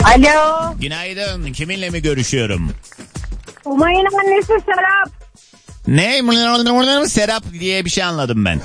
Alo. Günaydın. Kiminle mi görüşüyorum? Umay'ın annesi Serap. Ne? Serap diye bir şey anladım ben.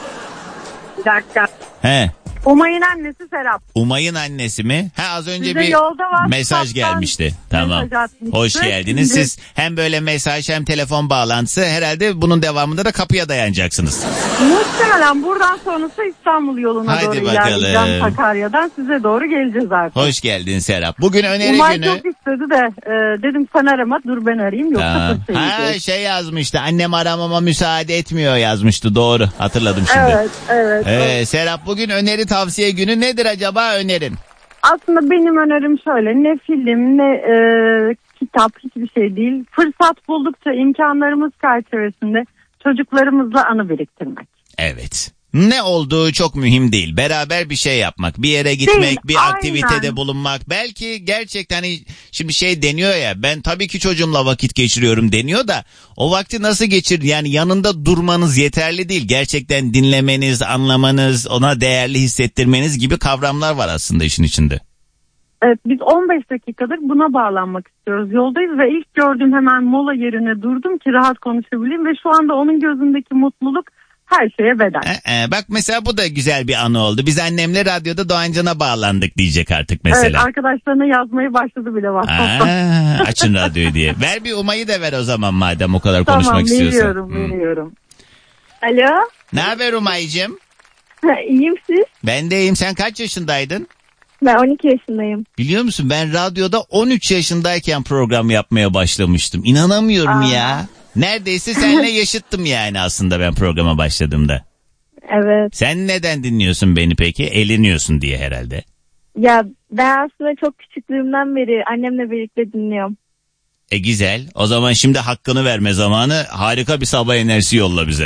Bir dakika. He. Umay'ın annesi Serap. Umay'ın annesi mi? Az önce Size bir mesaj gelmişti. Tamam. Hoş geldiniz. Siz hem böyle mesaj hem telefon bağlantısı, herhalde bunun devamında da kapıya dayanacaksınız. Muhtemelen buradan sonrası İstanbul yoluna Haydi doğru bakalım. ilerleyeceğim. Sakarya'dan size doğru geleceğiz artık. Hoş geldin Serap. Bugün öneri Umay günü. çok istedi de dedim sen arama, dur ben arayayım, yoksa şey yazmıştı. Annem aramama müsaade etmiyor yazmıştı. Doğru. Hatırladım şimdi. Evet. Serap, bugün öneri tavsiye günü, nedir acaba önerin? Aslında benim önerim şöyle: ne film ne kitap, hiçbir şey değil. Fırsat buldukça imkanlarımız çerçevesinde çocuklarımızla anı biriktirmek. Evet. Ne olduğu çok mühim değil. Beraber bir şey yapmak, bir yere gitmek, değil, bir aynen. aktivitede bulunmak. Belki gerçekten şimdi şey deniyor ya, ben tabii ki çocuğumla vakit geçiriyorum deniyor da o vakti nasıl geçir? Yani yanında durmanız yeterli değil. Gerçekten dinlemeniz, anlamanız, ona değerli hissettirmeniz gibi kavramlar var aslında işin içinde. Evet, biz 15 dakikadır buna bağlanmak istiyoruz. Yoldayız ve ilk gördüğüm hemen mola yerine durdum ki rahat konuşabileyim ve şu anda onun gözündeki mutluluk her şeye bedel. Bak mesela bu da güzel bir anı oldu. Biz annemle radyoda Doğancan'a bağlandık diyecek artık mesela. Evet, arkadaşlarına yazmayı başladı bile WhatsApp'ta. Açın radyoyu diye. Ver bir Umay'ı da ver o zaman madem o kadar konuşmak istiyorsan. Tamam, veriyorum. Alo. Ne haber Umay'cığım? İyiyim, siz? Ben de iyiyim. Sen kaç yaşındaydın? Ben 12 yaşındayım. Biliyor musun, ben radyoda 13 yaşındayken program yapmaya başlamıştım. İnanamıyorum ya. Neredeyse seninle yaşıttım yani aslında ben programa başladığımda. Evet. Sen neden dinliyorsun beni peki? Eğleniyorsun diye herhalde. Ya ben aslında çok küçüklüğümden beri annemle birlikte dinliyorum. Güzel. O zaman şimdi hakkını verme zamanı. Harika bir sabah enerjisi yolla bize.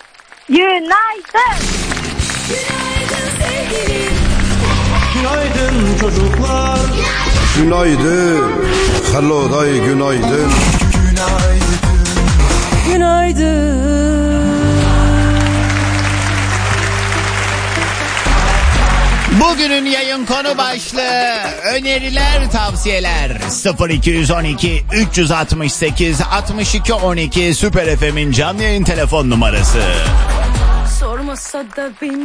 Günaydın. Günaydın sevgilim. Günaydın çocuklar. Günaydın. Hello day, günaydın. Günaydın. Bugünün yayın konu başlığı öneriler, tavsiyeler. 0212 368 62 12 Süper FM'in canlı yayın telefon numarası. Sormasa da